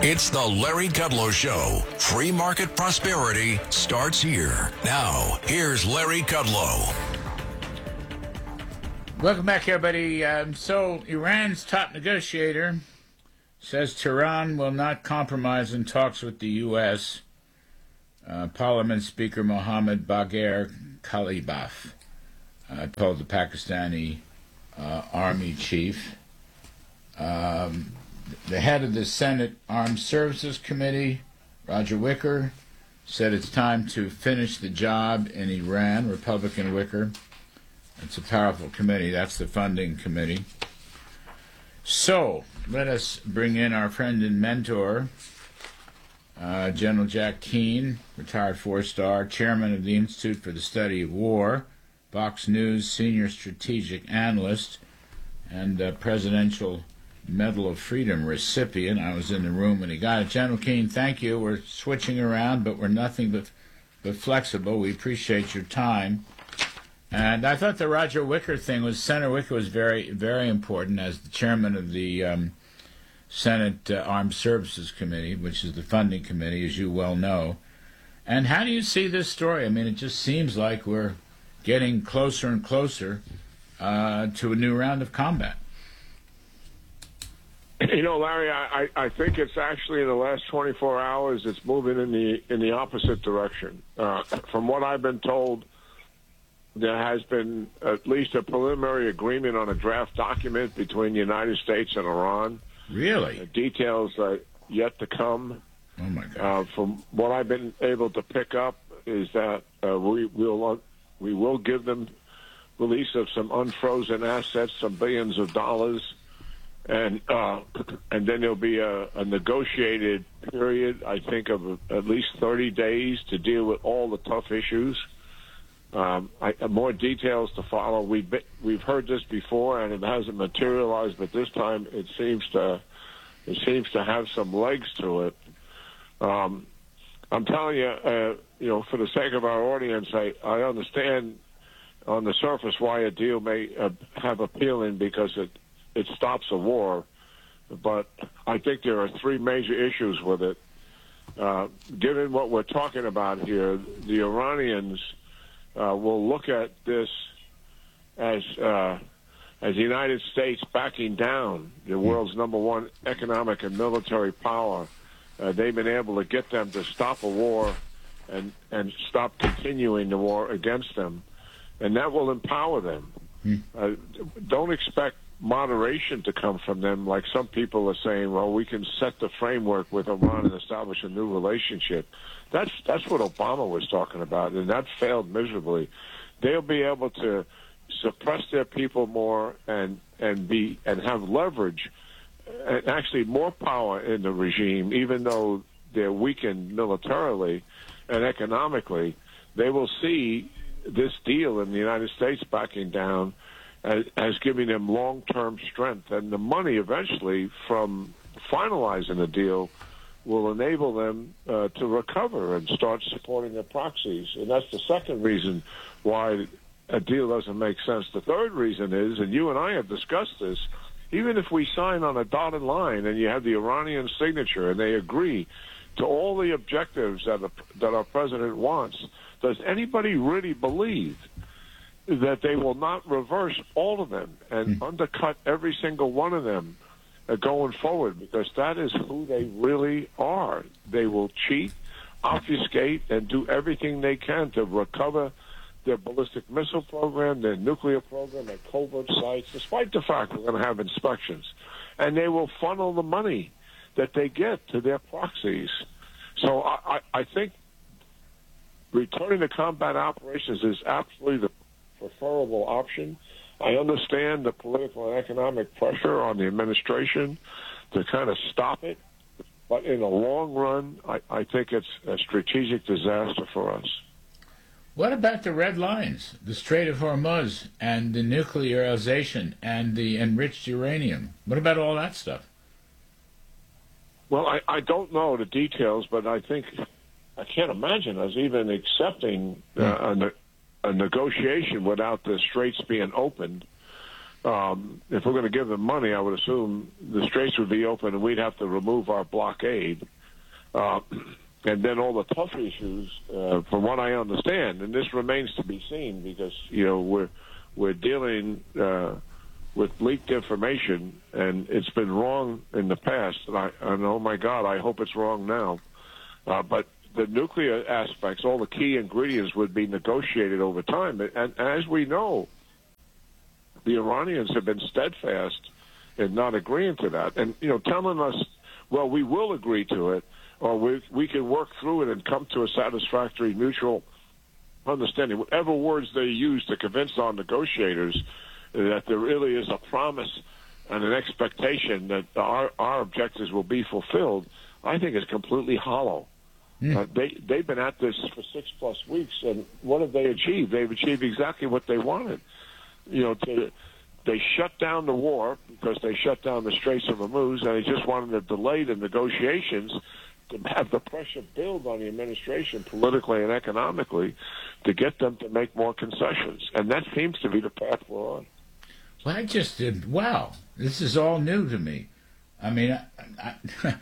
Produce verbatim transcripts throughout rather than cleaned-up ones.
It's the Larry Kudlow Show. Free market prosperity starts here. Now, here's Larry Kudlow. Welcome back, everybody. Um, so, Iran's top negotiator says Tehran will not compromise in talks with the U S Uh, Parliament Speaker Mohammad Bagher Khalibaf uh, told the Pakistani uh, army chief. Um, the head of the Senate Armed Services Committee, Roger Wicker, said it's time to finish the job in Iran. Republican Wicker. It's a powerful committee. That's the funding committee. So, let us bring in our friend and mentor, uh, General Jack Keane, retired four-star, chairman of the Institute for the Study of War, Fox News senior strategic analyst, and uh, Presidential Medal of Freedom recipient. I was in the room when he got it. General Keane, thank you. We're switching around, but we're nothing but, but flexible. We appreciate your time. And I thought the Roger Wicker thing was, Senator Wicker was very, very important as the chairman of the um, Senate uh, Armed Services Committee, which is the funding committee, as you well know. And how do you see this story? I mean, it just seems like we're getting closer and closer uh, to a new round of combat. You know, Larry, I, I think it's actually in the last twenty-four hours, it's moving in the in the opposite direction. Uh, from what I've been told, there has been at least a preliminary agreement on a draft document between the United States and Iran. Really? The details are yet to come. Oh, my God. Uh, from what I've been able to pick up is that uh, we will we will give them release of some unfrozen assets, some billions of dollars, and uh, and then there'll be a, a negotiated period, I think, of at least thirty days to deal with all the tough issues. Um, I, more details to follow. We've been, we've heard this before, and it hasn't materialized, but this time it seems to it seems to have some legs to it. Um, I'm telling you, uh, you know, for the sake of our audience, I, I understand on the surface why a deal may uh, have appealing because it it stops a war, but I think there are three major issues with it. Uh, given what we're talking about here, the Iranians Uh, will look at this as uh, as the United States backing down the world's number one economic and military power. Uh, they've been able to get them to stop a war and and stop continuing the war against them, and that will empower them. Hmm. Uh, don't expect moderation to come from them, like some people are saying. Well, we can set the framework with Iran and establish a new relationship. That's that's what Obama was talking about, and that failed miserably. They'll be able to suppress their people more and and be and have leverage, and actually more power in the regime, even though they're weakened militarily and economically. They will see this deal in the United States backing down as, as giving them long-term strength, and the money eventually from finalizing the deal will enable them uh, to recover and start supporting their proxies. And that's the second reason why a deal doesn't make sense. The third reason is, and you and I have discussed this, even if we sign on a dotted line and you have the Iranian signature and they agree to all the objectives that, a, that our president wants, does anybody really believe that they will not reverse all of them and mm. undercut every single one of them Uh, going forward, because that is who they really are. They will cheat, obfuscate, and do everything they can to recover their ballistic missile program, their nuclear program at covert sites, despite the fact we're going to have inspections. And they will funnel the money that they get to their proxies. So I, I, I think returning to combat operations is absolutely the preferable option. I understand the political and economic pressure on the administration to kind of stop it, but in the long run, I, I think it's a strategic disaster for us. What about the red lines, the Strait of Hormuz, and the nuclearization and the enriched uranium? What about all that stuff? Well, I, I don't know the details, but I think I can't imagine us even accepting uh, a, a negotiation without the straits being opened. um, if we're going to give them money, I would assume the straits would be open and we'd have to remove our blockade. Uh, and then all the tough issues, uh, from what I understand, and this remains to be seen because, you know, we're, we're dealing uh, with leaked information, and it's been wrong in the past. And, I, and oh, my God, I hope it's wrong now. Uh, but the nuclear aspects, all the key ingredients would be negotiated over time. And, and as we know, the Iranians have been steadfast in not agreeing to that. And, you know, telling us, well, we will agree to it, or we, we can work through it and come to a satisfactory mutual understanding. Whatever words they use to convince our negotiators that there really is a promise and an expectation that our, our objectives will be fulfilled, I think is completely hollow. Mm. Uh, they, they've been at this for six plus weeks, and what have they achieved? They've achieved exactly what they wanted. You know, to, they shut down the war because they shut down the Straits of Hormuz, and they just wanted to delay the negotiations to have the pressure build on the administration politically and economically to get them to make more concessions. And that seems to be the path we're on. Well, I just did, wow, this is all new to me. I mean, I, I,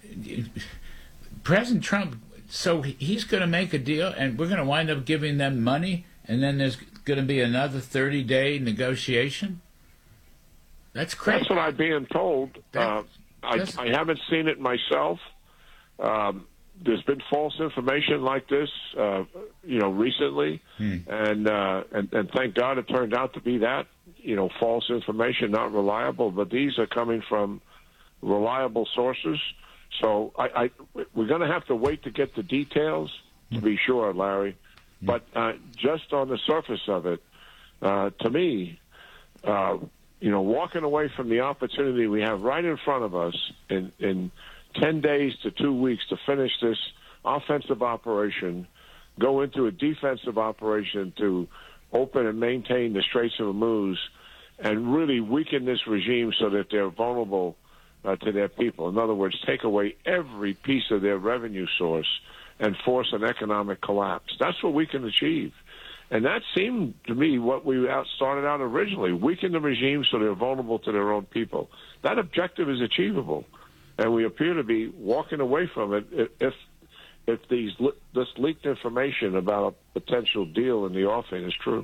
President Trump, so he's going to make a deal, and we're going to wind up giving them money, and then there's going to be another thirty-day negotiation? That's crazy. That's what I'm being told. Uh, I, I haven't seen it myself. Um, there's been false information like this, uh, you know, recently, hmm. and, uh, and and thank God it turned out to be that, you know, false information, not reliable. But these are coming from reliable sources. So I, I we're going to have to wait to get the details to hmm. be sure, Larry. Hmm. But uh, just on the surface of it, uh, to me, uh, you know, walking away from the opportunity we have right in front of us in in ten days to two weeks to finish this offensive operation, go into a defensive operation to open and maintain the Straits of Hormuz, and really weaken this regime so that they're vulnerable uh, to their people. In other words, take away every piece of their revenue source and force an economic collapse. That's what we can achieve. And that seemed to me what we out started out originally, weaken the regime so they're vulnerable to their own people. That objective is achievable. And we appear to be walking away from it if if these this leaked information about a potential deal in the offing is true.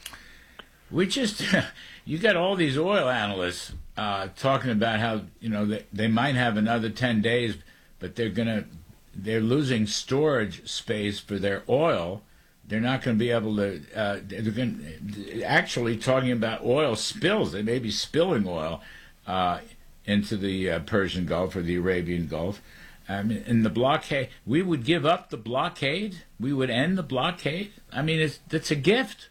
We just, you got all these oil analysts uh, talking about how, you know, they, they might have another ten days, but they're gonna they're losing storage space for their oil. They're not going to be able to. Uh, they're going actually talking about oil spills. They may be spilling oil Uh, into the uh, Persian Gulf or the Arabian Gulf. Um, in the blockade, we would give up the blockade? We would end the blockade? I mean, it's, it's a gift.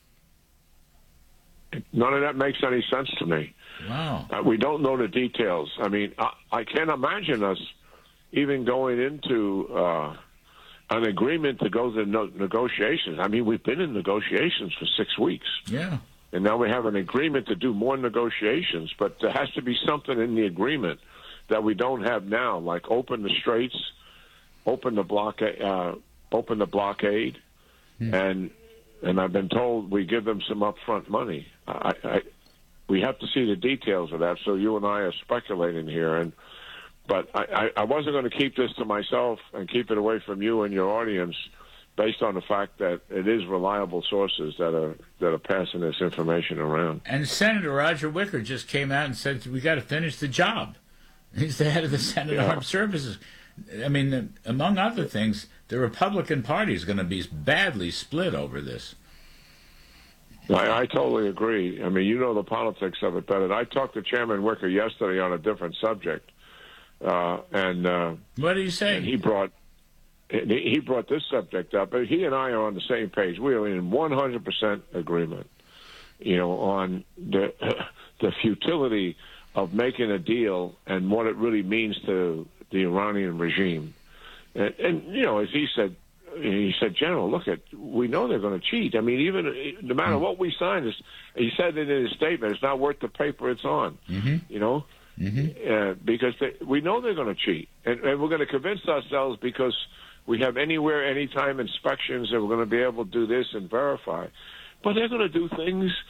None of that makes any sense to me. Wow. Uh, we don't know the details. I mean, I, I can't imagine us even going into uh, an agreement to go to no- negotiations. I mean, we've been in negotiations for six weeks. Yeah. And now we have an agreement to do more negotiations, but there has to be something in the agreement that we don't have now, like open the straits, open the blockade, uh, open the blockade, hmm. and and I've been told we give them some upfront money. I, I, we have to see the details of that. So you and I are speculating here, and but I, I, I wasn't going to keep this to myself and keep it away from you and your audience, based on the fact that it is reliable sources that are that are passing this information around. And Senator Roger Wicker just came out and said, we got to finish the job. He's the head of the Senate yeah. Armed Services. I mean, among other things, the Republican Party is going to be badly split over this. I, I totally agree. I mean, you know the politics of it better. I talked to Chairman Wicker yesterday on a different subject. Uh, and uh, what did he say? And he brought... He brought this subject up, but he and I are on the same page. We are in one hundred percent agreement, you know, on the the futility of making a deal and what it really means to the Iranian regime. And, and you know, as he said, he said, General, look, at we know they're going to cheat. I mean, even no matter what we sign, is he said it in his statement, it's not worth the paper it's on. Mm-hmm. You know, mm-hmm. uh, because they, we know they're going to cheat, and, and we're going to convince ourselves because we have anywhere, anytime inspections, and we're going to be able to do this and verify. But they're going to do things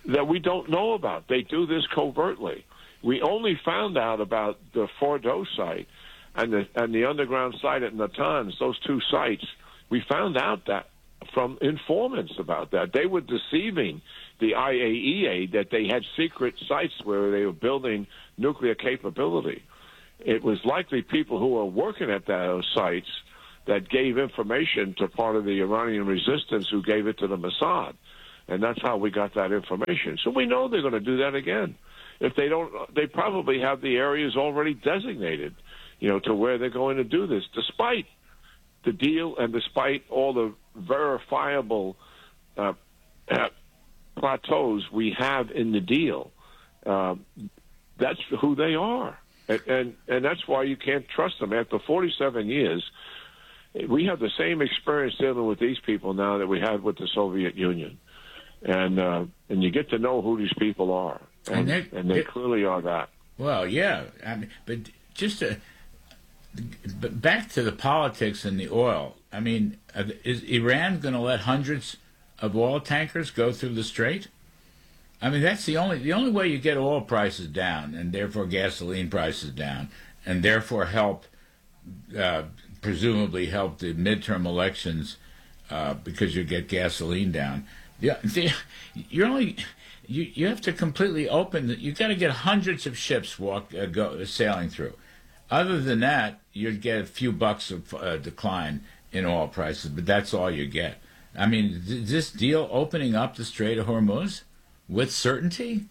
that we don't know about. They do this covertly. We only found out about the Fordo site and the and the underground site at Natanz, those two sites. We found out that from informants about that. They were deceiving the I A E A that they had secret sites where they were building nuclear capability. It was likely people who were working at those sites that gave information to part of the Iranian resistance who gave it to the Mossad. And that's how we got that information. So we know they're going to do that again. If they don't, they probably have the areas already designated, you know, to where they're going to do this, despite the deal and despite all the verifiable uh, uh, plateaus we have in the deal. Uh, that's who they are. And, and and that's why you can't trust them. After forty-seven years, we have the same experience dealing with these people now that we had with the Soviet Union. And uh, and you get to know who these people are. And, and, and they clearly are that. Well, yeah. I mean, but just to, but back to the politics and the oil. I mean, is Iran going to let hundreds of oil tankers go through the strait? I mean, that's the only the only way you get oil prices down, and therefore gasoline prices down, and therefore help, uh, presumably help the midterm elections, uh, because you get gasoline down. Yeah, you're only you you have to completely open. You got to get hundreds of ships walk uh, go sailing through. Other than that, you'd get a few bucks of uh, decline in oil prices, but that's all you get. I mean, th- this deal opening up the Strait of Hormuz with certainty?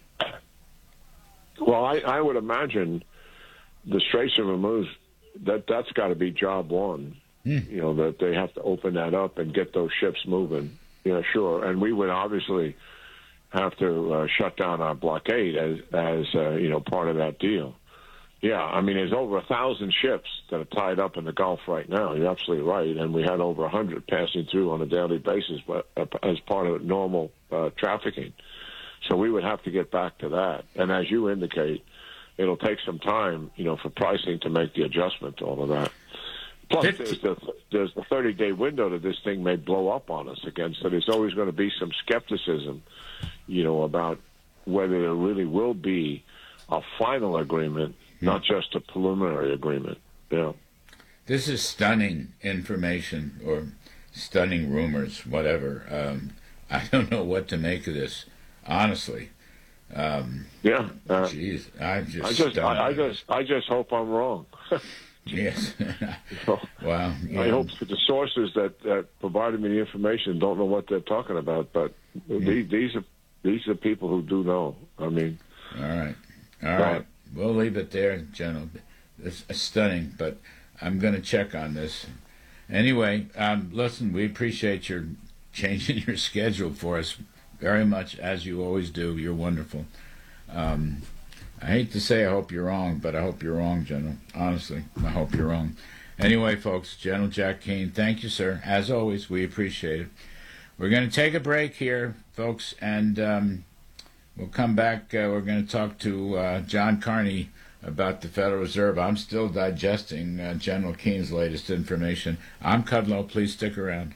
Well, I, I would imagine the Straits of Hormuz, that, that's got to be job one. Hmm. You know, that they have to open that up and get those ships moving. Yeah, sure. And we would obviously have to uh, shut down our blockade as, as uh, you know, part of that deal. Yeah, I mean, there's over a thousand ships that are tied up in the Gulf right now. You're absolutely right. And we had over a hundred passing through on a daily basis, but uh, as part of normal uh, trafficking. So we would have to get back to that. And as you indicate, it'll take some time, you know, for pricing to make the adjustment to all of that. Plus, there's the, there's the thirty-day window that this thing may blow up on us again. So there's always going to be some skepticism, you know, about whether there really will be a final agreement, not just a preliminary agreement. Yeah. This is stunning information or stunning rumors, whatever. Um, I don't know what to make of this, honestly. Um, yeah. Uh, geez, I'm just. I just, I, I just, I just hope I'm wrong. Yes. so, wow. Yeah. I hope that the sources that, that provided me the information don't know what they're talking about, but yeah. these, these are these are people who do know. I mean. All right. All right. We'll leave it there, General. It's stunning, but I'm going to check on this. Anyway, um, listen, we appreciate your changing your schedule for us very much, as you always do. You're wonderful. Um, I hate to say I hope you're wrong, but I hope you're wrong, General. Honestly, I hope you're wrong. Anyway, folks, General Jack Keane, thank you, sir. As always, we appreciate it. We're going to take a break here, folks, and um, we'll come back. Uh, we're going to talk to uh, John Carney about the Federal Reserve. I'm still digesting uh, General Keane's latest information. I'm Kudlow. Please stick around.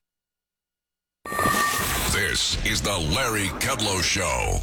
This is the Larry Kudlow Show.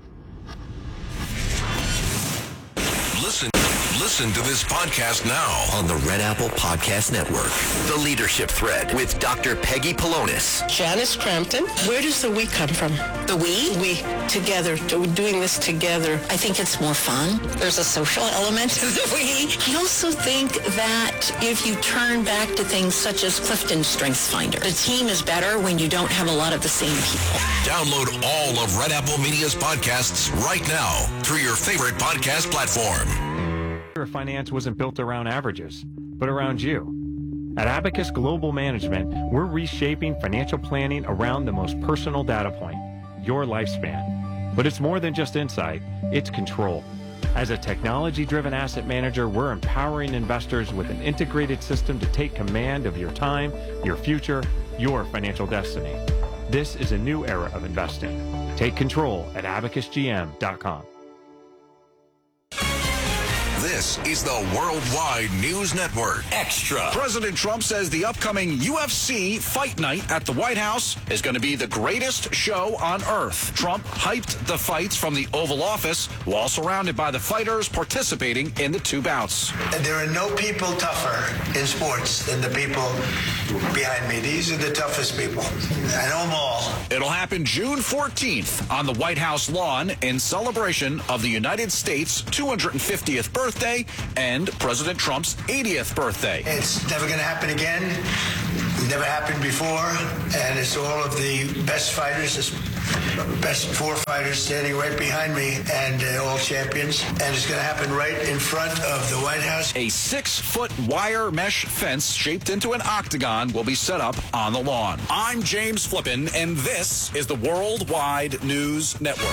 Listen, listen to this podcast now on the Red Apple Podcast Network. The Leadership Thread with Doctor Peggy Polonis. Janice Crampton. Where does the we come from? The we? We, together, doing this together. I think it's more fun. There's a social element to the we. I also think that if you turn back to things such as Clifton StrengthsFinder, the team is better when you don't have a lot of the same people. Download all of Red Apple Media's podcasts right now through your favorite podcast platform. Finance wasn't built around averages, but around you. At Abacus Global Management, we're reshaping financial planning around the most personal data point, your lifespan. But it's more than just insight, it's control. As a technology-driven asset manager, we're empowering investors with an integrated system to take command of your time, your future, your financial destiny. This is a new era of investing. Take control at abacus g m dot com. This is the Worldwide News Network. Extra. President Trump says the upcoming U F C Fight Night at the White House is going to be the greatest show on earth. Trump hyped the fights from the Oval Office while surrounded by the fighters participating in the two bouts. There are no people tougher in sports than the people behind me. These are the toughest people. I know them all. It'll happen June fourteenth on the White House lawn in celebration of the United States' two hundred fiftieth birthday and President Trump's eightieth birthday. It's never going to happen again. It never happened before. And it's all of the best fighters, the best four fighters standing right behind me, and uh, all champions. And it's going to happen right in front of the White House. A six-foot wire mesh fence shaped into an octagon will be set up on the lawn. I'm James Flippin, and this is the Worldwide News Network.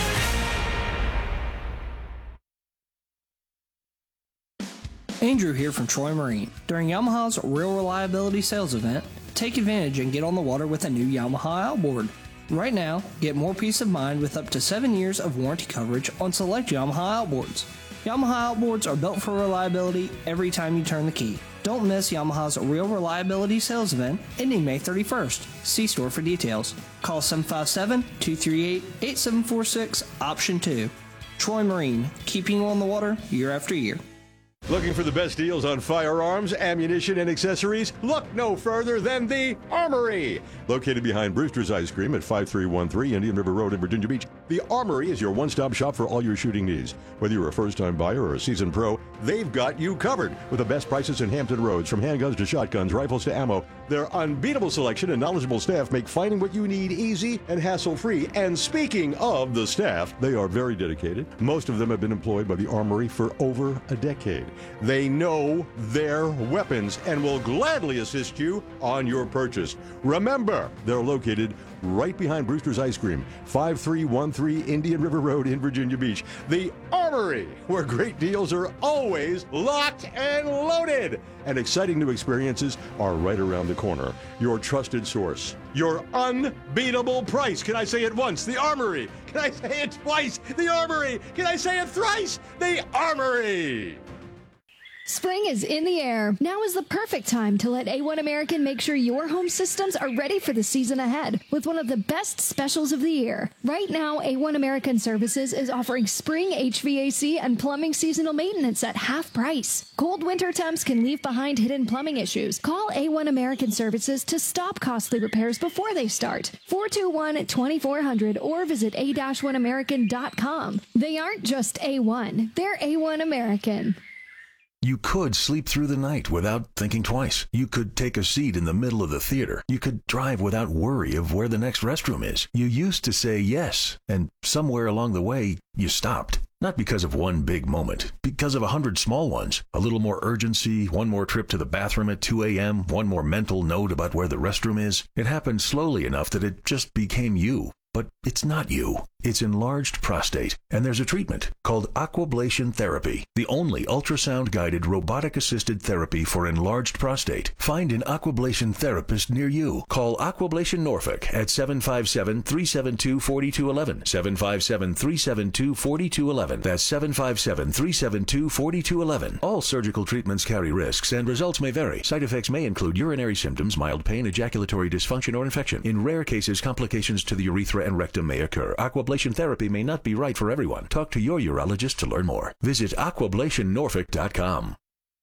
Andrew here from Troy Marine. During Yamaha's Real Reliability Sales Event, take advantage and get on the water with a new Yamaha outboard. Right now, get more peace of mind with up to seven years of warranty coverage on select Yamaha outboards. Yamaha outboards are built for reliability every time you turn the key. Don't miss Yamaha's Real Reliability Sales Event ending May thirty-first. See store for details. Call seven five seven, two three eight, eight seven four six, option two. Troy Marine, keeping you on the water year after year. Looking for the best deals on firearms, ammunition, and accessories? Look no further than the Armory. Located behind Brewster's Ice Cream at five three one three Indian River Road in Virginia Beach, the Armory is your one-stop shop for all your shooting needs. Whether you're a first-time buyer or a seasoned pro, they've got you covered with the best prices in Hampton Roads. From handguns to shotguns, rifles to ammo, their unbeatable selection and knowledgeable staff make finding what you need easy and hassle-free. And speaking of the staff, they are very dedicated. Most of them have been employed by the Armory for over a decade. They know their weapons and will gladly assist you on your purchase. Remember, they're located right behind Brewster's Ice Cream, five three one three Indian River Road in Virginia Beach. The Armory, where great deals are always locked and loaded. And exciting new experiences are right around the corner. Your trusted source. Your unbeatable price. Can I say it once? The Armory. Can I say it twice? The Armory. Can I say it thrice? The Armory. Spring is in the air. Now is the perfect time to let A one American make sure your home systems are ready for the season ahead with one of the best specials of the year. Right now, A one American Services is offering spring H V A C and plumbing seasonal maintenance at half price. Cold winter temps can leave behind hidden plumbing issues. Call A one American Services to stop costly repairs before they start. four two one, two four zero zero or visit a one american dot com. They aren't just A one, they're A one American. You could sleep through the night without thinking twice. You could take a seat in the middle of the theater. You could drive without worry of where the next restroom is. You used to say yes, and somewhere along the way, you stopped. Not because of one big moment, because of a hundred small ones. A little more urgency, one more trip to the bathroom at two a.m., one more mental note about where the restroom is. It happened slowly enough that it just became you. But it's not you. It's enlarged prostate, and there's a treatment called Aquablation Therapy, the only ultrasound-guided robotic-assisted therapy for enlarged prostate. Find an Aquablation therapist near you. Call Aquablation Norfolk at seven five seven, three seven two, four two one one, seven five seven, three seven two, four two one one. That's seven five seven, three seven two, four two one one. All surgical treatments carry risks, and results may vary. Side effects may include urinary symptoms, mild pain, ejaculatory dysfunction, or infection. In rare cases, complications to the urethra and rectum may occur. Aquablation therapy may not be right for everyone. Talk to your urologist to learn more. Visit aquablation norfolk dot com.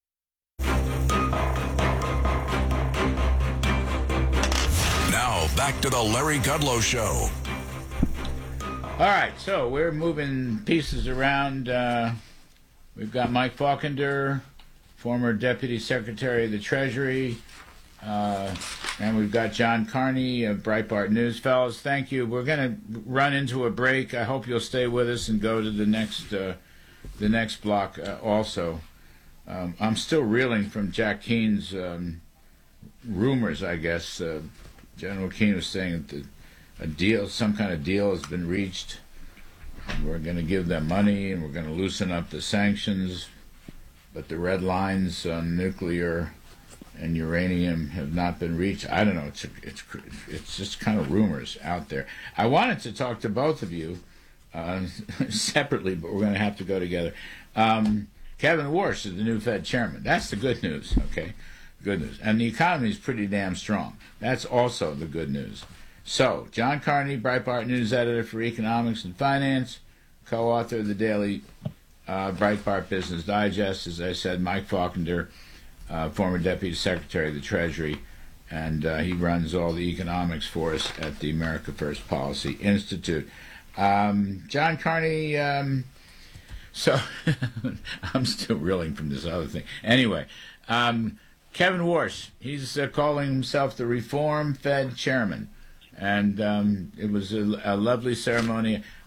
Now, back to the Larry Kudlow Show. All right, so we're moving pieces around. Uh, we've got Mike Falkender, former Deputy Secretary of the Treasury, uh, and we've got John Carney of Breitbart News. Fellas, thank you. We're going to run into a break. I hope you'll stay with us and go to the next uh, the next block uh, also. Um, I'm still reeling from Jack Keane's um, rumors, I guess. Uh, General Keane was saying that the, a deal, some kind of deal has been reached. We're going to give them money, and we're going to loosen up the sanctions, but the red lines on nuclear and uranium have not been reached. I don't know. It's it's it's just kind of rumors out there. I wanted to talk to both of you uh, separately, but we're going to have to go together. Um, Kevin Warsh is the new Fed chairman. That's the good news, okay? Good news. And the economy is pretty damn strong. That's also the good news. So, John Carney, Breitbart News editor for economics and finance, co-author of the daily uh, Breitbart Business Digest. As I said, Mike Faulkner, uh, former Deputy Secretary of the Treasury, and uh, he runs all the economics for us at the America First Policy Institute. Um, John Carney, um, so I'm still reeling from this other thing. Anyway, um, Kevin Warsh, he's uh, calling himself the Reform Fed Chairman. And um, it was a, a lovely ceremony.